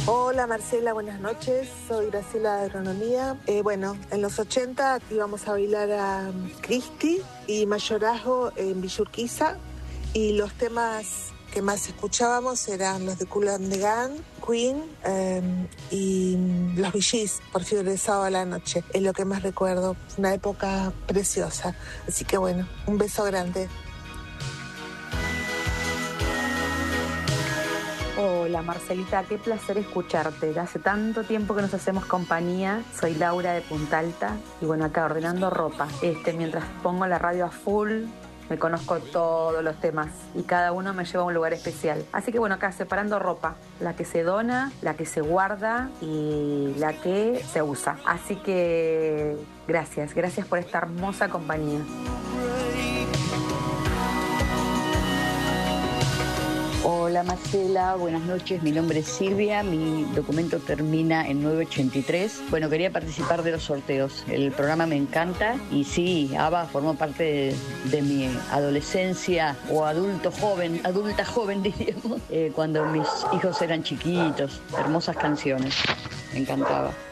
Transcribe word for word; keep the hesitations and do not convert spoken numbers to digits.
Hola Marcela, buenas noches. Soy Graciela de Agronomía. Eh, bueno, en los ochenta íbamos a bailar a Cristi y Mayorazgo en Villurquiza. Y los temas que más escuchábamos eran los de Kool and the Gang, Queen eh, y los Bee Gees, por Fiebre de Sábado a la Noche. Es lo que más recuerdo. Una época preciosa. Así que bueno, un beso grande. Hola Marcelita, qué placer escucharte. Hace tanto tiempo que nos hacemos compañía. Soy Laura de Punta Alta y bueno, acá ordenando ropa. Este, mientras pongo la radio a full, me conozco todos los temas y cada uno me lleva a un lugar especial. Así que bueno, acá separando ropa, la que se dona, la que se guarda y la que se usa. Así que gracias, gracias por esta hermosa compañía. Hola Marcela, buenas noches, mi nombre es Silvia, mi documento termina en nueve ochenta y tres. Bueno, quería participar de los sorteos, el programa me encanta y sí, ABBA formó parte de, de mi adolescencia o adulto joven, adulta joven diríamos, eh, cuando mis hijos eran chiquitos, hermosas canciones, me encantaba.